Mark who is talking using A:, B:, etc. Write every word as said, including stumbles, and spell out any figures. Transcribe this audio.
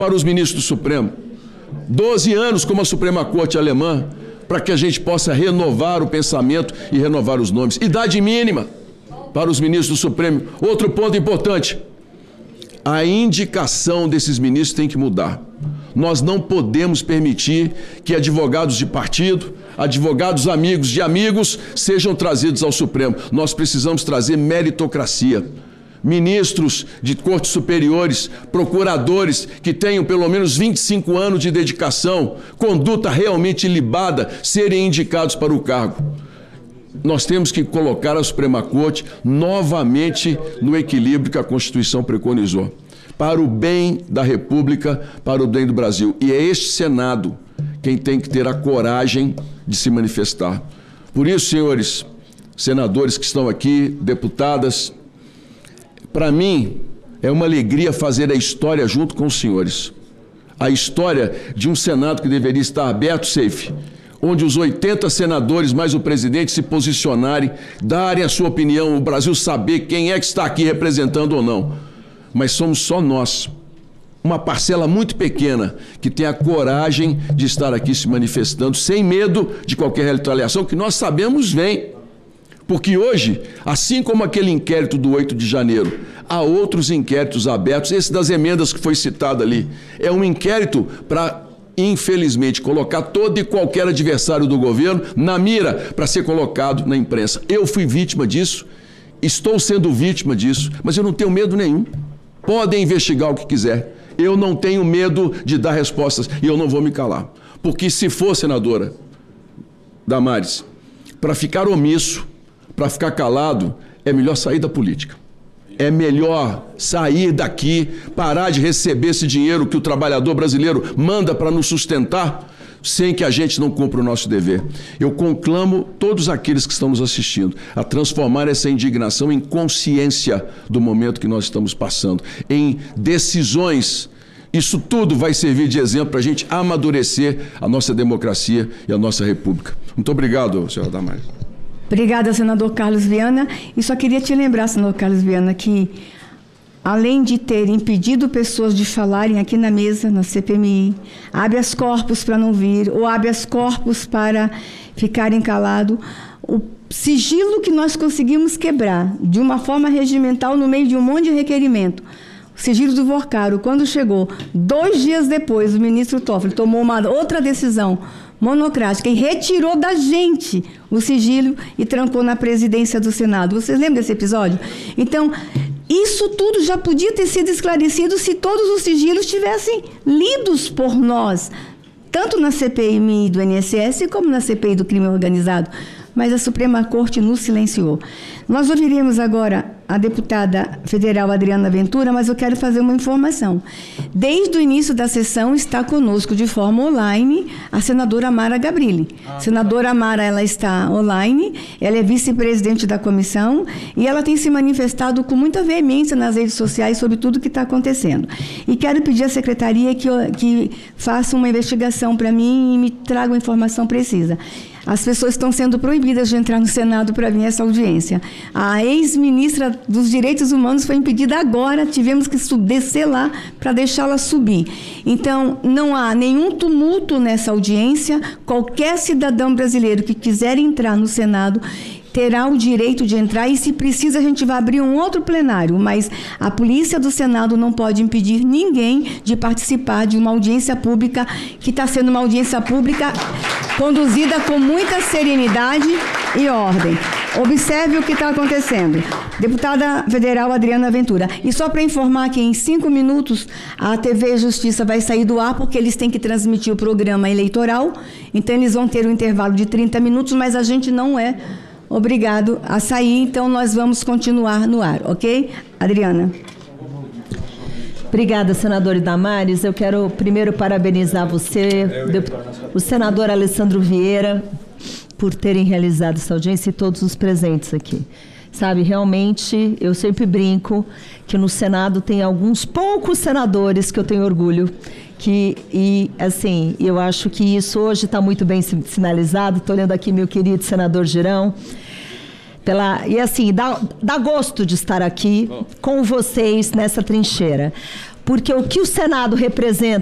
A: para os ministros do Supremo. doze anos como a Suprema Corte Alemã, para que a gente possa renovar o pensamento e renovar os nomes. Idade mínima para os ministros do Supremo. Outro ponto importante, a indicação desses ministros tem que mudar. Nós não podemos permitir que advogados de partido, advogados amigos de amigos, sejam trazidos ao Supremo. Nós precisamos trazer meritocracia. Ministros de cortes superiores, procuradores que tenham pelo menos vinte e cinco anos de dedicação, conduta realmente ilibada, serem indicados para o cargo. Nós temos que colocar a Suprema Corte novamente no equilíbrio que a Constituição preconizou, para o bem da República, para o bem do Brasil. E é este Senado quem tem que ter a coragem de se manifestar. Por isso, senhores senadores que estão aqui, deputadas, para mim, é uma alegria fazer a história junto com os senhores. A história de um Senado que deveria estar aberto, safe, onde os oitenta senadores, mais o presidente, se posicionarem, darem a sua opinião, o Brasil saber quem é que está aqui representando ou não. Mas somos só nós, uma parcela muito pequena, que tem a coragem de estar aqui se manifestando, sem medo de qualquer retaliação, que nós sabemos vem. Porque hoje, assim como aquele inquérito do oito de janeiro, há outros inquéritos abertos, esse das emendas que foi citado ali, é um inquérito para, infelizmente, colocar todo e qualquer adversário do governo na mira para ser colocado na imprensa. Eu fui vítima disso, estou sendo vítima disso, mas eu não tenho medo nenhum. Podem investigar o que quiser. Eu não tenho medo de dar respostas e eu não vou me calar. Porque se for, senadora Damares, para ficar omisso, para ficar calado, é melhor sair da política. É melhor sair daqui, parar de receber esse dinheiro que o trabalhador brasileiro manda para nos sustentar, sem que a gente não cumpra o nosso dever. Eu conclamo todos aqueles que estão nos assistindo a transformar essa indignação em consciência do momento que nós estamos passando, em decisões. Isso tudo vai servir de exemplo para a gente amadurecer a nossa democracia e a nossa república. Muito obrigado, senhora Damares.
B: Obrigada, senador Carlos Viana. E só queria te lembrar, senador Carlos Viana, que além de ter impedido pessoas de falarem aqui na mesa, na C P M I, habeas corpus para não vir, ou habeas corpus para ficarem calados, o sigilo que nós conseguimos quebrar de uma forma regimental no meio de um monte de requerimento, o sigilo do Vorcaro, quando chegou, dois dias depois, o ministro Toffoli tomou uma outra decisão monocrática e retirou da gente o sigilo e trancou na presidência do Senado. Vocês lembram desse episódio? Então, isso tudo já podia ter sido esclarecido se todos os sigilos tivessem lidos por nós, tanto na C P M I do I N S S como na C P I do crime organizado. Mas a Suprema Corte nos silenciou. Nós ouviremos agora a deputada federal Adriana Ventura, mas eu quero fazer uma informação. Desde o início da sessão está conosco de forma online a senadora Mara Gabrilli. Ah, senadora Mara, ela está online, ela é vice-presidente da comissão e ela tem se manifestado com muita veemência nas redes sociais sobre tudo o que está acontecendo. E quero pedir à secretaria que, que faça uma investigação para mim e me traga uma informação precisa. As pessoas estão sendo proibidas de entrar no Senado para vir a essa audiência. A ex-ministra dos Direitos Humanos foi impedida agora, tivemos que descer lá para deixá-la subir. Então, não há nenhum tumulto nessa audiência. Qualquer cidadão brasileiro que quiser entrar no Senado terá o direito de entrar e, se precisa, a gente vai abrir um outro plenário, mas a polícia do Senado não pode impedir ninguém de participar de uma audiência pública que está sendo uma audiência pública conduzida com muita serenidade e ordem. Observe o que está acontecendo. Deputada federal Adriana Ventura. E só para informar que em cinco minutos a T V Justiça vai sair do ar porque eles têm que transmitir o programa eleitoral, então eles vão ter um intervalo de trinta minutos, mas a gente não é obrigado a sair, então nós vamos continuar no ar, ok? Adriana.
C: Obrigada, senadora Damares. Eu quero primeiro parabenizar você, o senador Alessandro Vieira, por terem realizado essa audiência e todos os presentes aqui. Sabe, realmente, eu sempre brinco que no Senado tem alguns poucos senadores que eu tenho orgulho, que, e assim, eu acho que isso hoje está muito bem sinalizado. Estou olhando aqui meu querido senador Girão. Pela, e assim, dá, dá gosto de estar aqui com vocês nessa trincheira. porque o que o Senado representa